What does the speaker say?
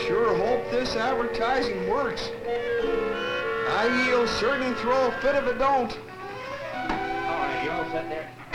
sure hope this advertising works. I'll certain throw a fit if it don't. All right, you all set there?